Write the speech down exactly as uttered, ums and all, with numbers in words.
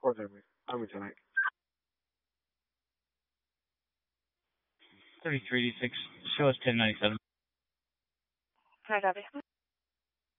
Fourth Army. Army tonight. thirty-three eighty-six. Show us ten ninety-seven. Hi, Dobby.